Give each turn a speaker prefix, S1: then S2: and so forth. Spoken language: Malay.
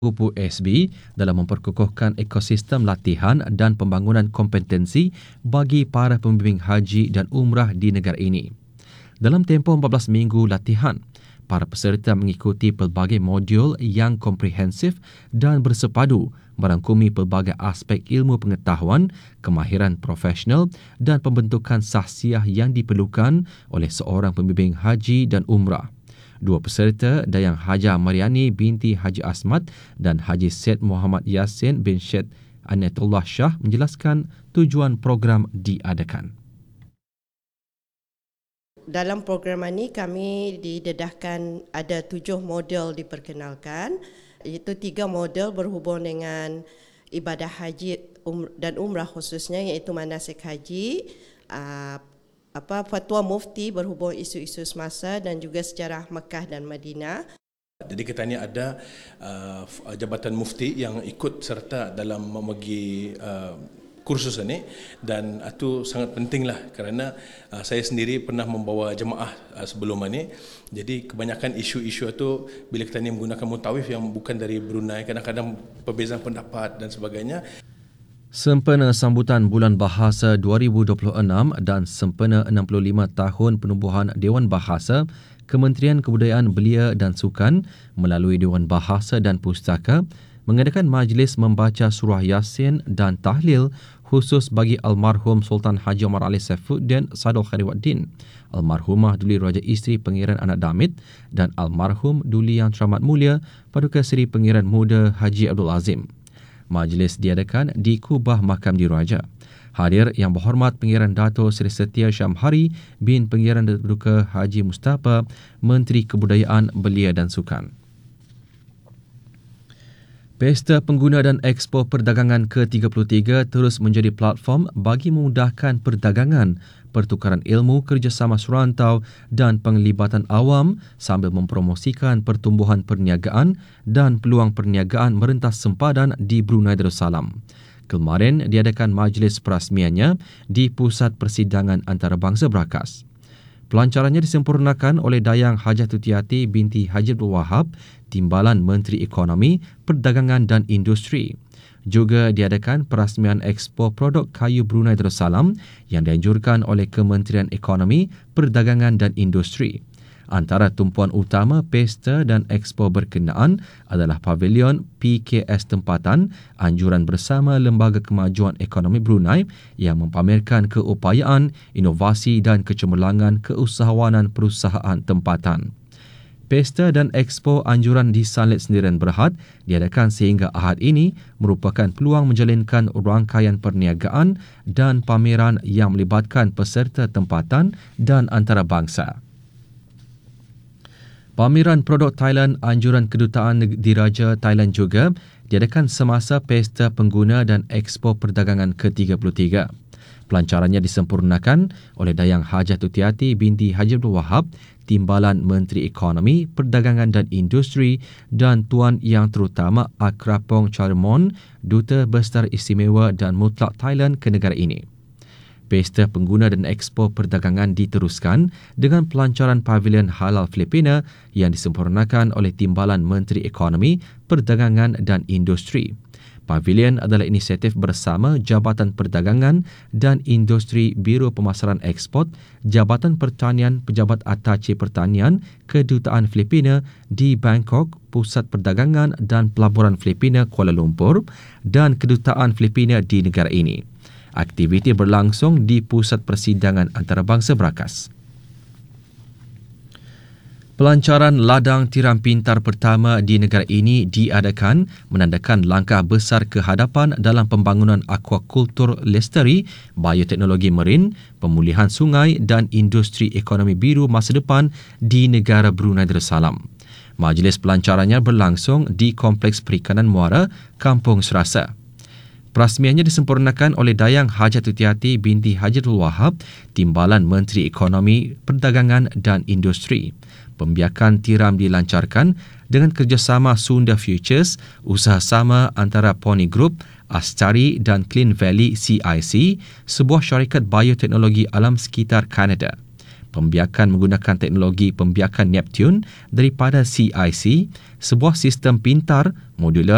S1: Kupu SB dalam memperkukuhkan ekosistem latihan dan pembangunan kompetensi bagi para pembimbing haji dan umrah di negara ini. Dalam tempoh 14 minggu latihan, para peserta mengikuti pelbagai modul yang komprehensif dan bersepadu merangkumi pelbagai aspek ilmu pengetahuan, kemahiran profesional dan pembentukan sahsiah yang diperlukan oleh seorang pembimbing haji dan umrah. Dua peserta, Dayang Haja Mariani binti Haji Asmat dan Haji Syed Muhammad Yassin bin Syed Anatullah Shah menjelaskan tujuan program diadakan.
S2: Dalam program ini kami didedahkan ada 7 model diperkenalkan, iaitu 3 model berhubung dengan ibadah haji dan umrah khususnya, iaitu manasik haji, fatwa mufti berhubung isu-isu semasa dan juga sejarah Mekah dan Madinah.
S3: Jadi kita ni ada Jabatan Mufti yang ikut serta dalam membagi kursus ini, dan itu sangat pentinglah kerana saya sendiri pernah membawa jemaah sebelum ini. Jadi kebanyakan isu-isu itu bila kita ni menggunakan mutawif yang bukan dari Brunei, kadang-kadang perbezaan pendapat dan sebagainya.
S1: Sempena sambutan Bulan Bahasa 2026 dan sempena 65 tahun penubuhan Dewan Bahasa, Kementerian Kebudayaan Belia dan Sukan melalui Dewan Bahasa dan Pustaka mengadakan majlis membaca surah Yasin dan tahlil khusus bagi almarhum Sultan Haji Omar Ali Saifuddin Sadul Khairuddin, almarhumah Duli Raja Isteri Pangeran Anak Damit dan almarhum Duli Yang Teramat Mulia Paduka Seri Pangeran Muda Haji Abdul Azim. Majlis diadakan di Kubah Makam Diraja. Hadir Yang Berhormat Pangeran Dato' Seri Setia Syamhari bin Pangeran Paduka Haji Mustafa, Menteri Kebudayaan Belia dan Sukan. Pesta Pengguna dan Expo Perdagangan ke-33 terus menjadi platform bagi memudahkan perdagangan, pertukaran ilmu, kerjasama serantau dan penglibatan awam sambil mempromosikan pertumbuhan perniagaan dan peluang perniagaan merentas sempadan di Brunei Darussalam. Kemarin diadakan majlis perasmiannya di Pusat Persidangan Antarabangsa Berakas. Pelancarannya disempurnakan oleh Dayang Hajatuti binti Haji Abdul Wahab, Timbalan Menteri Ekonomi, Perdagangan dan Industri. Juga diadakan perasmian Expo Produk Kayu Brunei Darussalam yang dianjurkan oleh Kementerian Ekonomi, Perdagangan dan Industri. Antara tumpuan utama pesta dan expo berkenaan adalah Pavilion PKS Tempatan, anjuran bersama Lembaga Kemajuan Ekonomi Brunei yang mempamerkan keupayaan, inovasi dan kecemerlangan keusahawanan perusahaan tempatan. Pesta dan Expo Anjuran di Sanlit Sendirian Berhad diadakan sehingga Ahad ini merupakan peluang menjalinkan rangkaian perniagaan dan pameran yang melibatkan peserta tempatan dan antarabangsa. Pameran produk Thailand Anjuran Kedutaan Diraja Thailand juga diadakan semasa Pesta Pengguna dan Expo Perdagangan ke-33. Pelancarannya disempurnakan oleh Dayang Hajatuti binti Haji Abdul Wahab, Timbalan Menteri Ekonomi, Perdagangan dan Industri dan Tuan Yang Terutama Akrapong Charmon, Duta Besar Istimewa dan Mutlak Thailand ke negara ini. Pesta Pengguna dan Expo Perdagangan diteruskan dengan pelancaran Pavilion Halal Filipina yang disempurnakan oleh Timbalan Menteri Ekonomi, Perdagangan dan Industri. Pavilion adalah inisiatif bersama Jabatan Perdagangan dan Industri Biro Pemasaran Ekspor, Jabatan Pertanian Pejabat Atache Pertanian, Kedutaan Filipina di Bangkok, Pusat Perdagangan dan Pelaburan Filipina Kuala Lumpur dan Kedutaan Filipina di negara ini. Aktiviti berlangsung di Pusat Persidangan Antarabangsa Berakas. Pelancaran ladang tiram pintar pertama di negara ini diadakan menandakan langkah besar ke hadapan dalam pembangunan aquakultur lestari, bioteknologi marin, pemulihan sungai dan industri ekonomi biru masa depan di negara Brunei Darussalam. Majlis pelancarannya berlangsung di Kompleks Perikanan Muara, Kampung Serasa. Perasmiannya disempurnakan oleh Dayang Hajatuti binti Haji Abdul Wahab, Timbalan Menteri Ekonomi, Perdagangan dan Industri. Pembiakan tiram dilancarkan dengan kerjasama Sunda Futures, usaha sama antara Pony Group, Astari dan Clean Valley CIC, sebuah syarikat bioteknologi alam sekitar Kanada. Pembiakan menggunakan teknologi pembiakan Neptune daripada CIC, sebuah sistem pintar, modular